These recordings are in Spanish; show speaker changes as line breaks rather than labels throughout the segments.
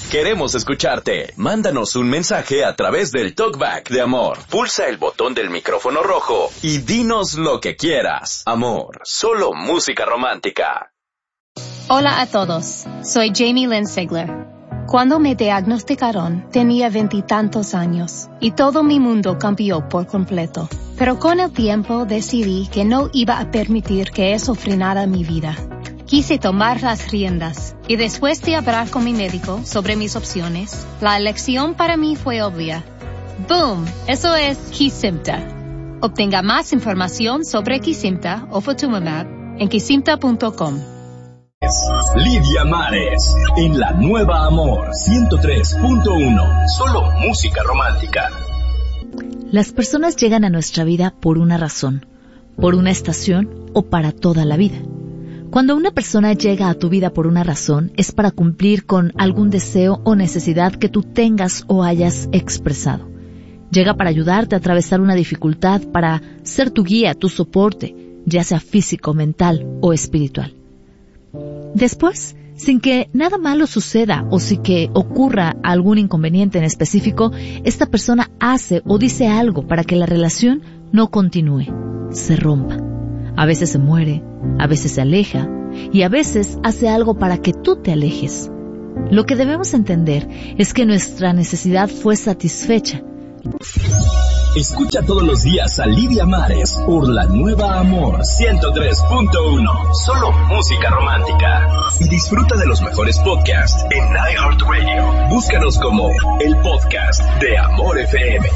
Queremos escucharte. Mándanos un mensaje a través del TalkBack de Amor. Pulsa el botón del micrófono rojo y dinos lo que quieras. Amor, solo música romántica.
Hola a todos, soy Jamie Lynn Sigler. Cuando me diagnosticaron, tenía 20 y tantos años y todo mi mundo cambió por completo. Pero con el tiempo decidí que no iba a permitir que eso frenara mi vida. Quise tomar las riendas y después de hablar con mi médico sobre mis opciones, la elección para mí fue obvia. ¡Boom! Eso es Kesimpta. Obtenga más información sobre Kesimpta o Ofatumumab en kesimpta.com.
Lidia Mares, en La Nueva Amor 103.1, solo música romántica.
Las personas llegan a nuestra vida por una razón, por una estación o para toda la vida. Cuando una persona llega a tu vida por una razón, es para cumplir con algún deseo o necesidad que tú tengas o hayas expresado. Llega para ayudarte a atravesar una dificultad, para ser tu guía, tu soporte, ya sea físico, mental o espiritual. Después, sin que nada malo suceda o sin que ocurra algún inconveniente en específico, esta persona hace o dice algo para que la relación no continúe, se rompa. A veces se muere, a veces se aleja y a veces hace algo para que tú te alejes. Lo que debemos entender es que nuestra necesidad fue satisfecha.
Escucha todos los días a Lidia Mares por La Nueva Amor 103.1, solo música romántica. Y disfruta de los mejores podcasts en iHeartRadio. Búscanos como el podcast de Amor FM.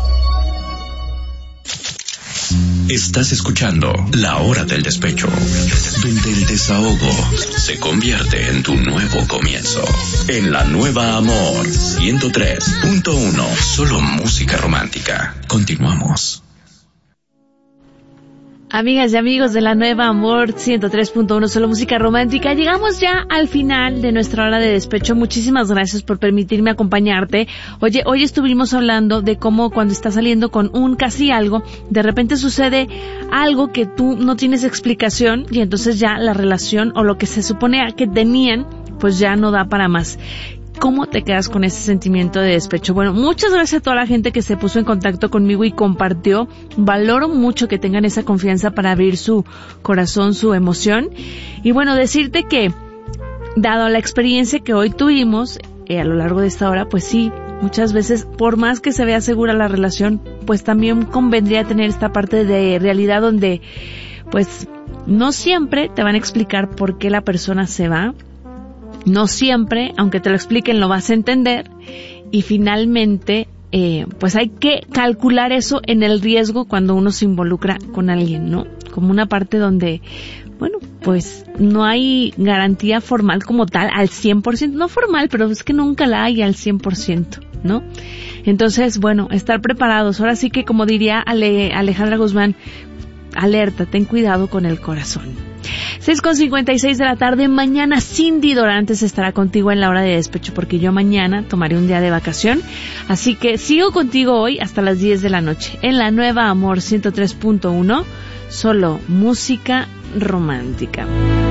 Estás escuchando La Hora del Despecho, donde el desahogo se convierte en tu nuevo comienzo. En La Nueva Amor 103.1, solo música romántica. Continuamos.
Amigas y amigos de La Nueva Amor 103.1, solo música romántica. Llegamos ya al final de nuestra hora de despecho. Muchísimas gracias por permitirme acompañarte. Oye, hoy estuvimos hablando de cómo cuando estás saliendo con un casi algo, de repente sucede algo que tú no tienes explicación y entonces ya la relación o lo que se supone que tenían, pues ya no da para más. ¿Cómo te quedas con ese sentimiento de despecho? Bueno, muchas gracias a toda la gente que se puso en contacto conmigo y compartió. Valoro mucho que tengan esa confianza para abrir su corazón, su emoción. Y bueno, decirte que, dado la experiencia que hoy tuvimos, a lo largo de esta hora, pues sí, muchas veces, por más que se vea segura la relación, pues también convendría tener esta parte de realidad donde, pues, no siempre te van a explicar por qué la persona se va. No siempre, aunque te lo expliquen, lo vas a entender. Y finalmente, pues hay que calcular eso en el riesgo cuando uno se involucra con alguien, ¿no? Como una parte donde, bueno, pues no hay garantía formal como tal al 100%. No formal, pero es que nunca la hay al 100%, ¿no? Entonces, bueno, estar preparados. Ahora sí que, como diría Alejandra Guzmán, alerta, ten cuidado con el corazón. 6:56 de la tarde, mañana Cindy Dorantes estará contigo en La Hora de Despecho porque yo mañana tomaré un día de vacación, así que sigo contigo hoy hasta las 10 de la noche en La Nueva Amor 103.1, solo música romántica.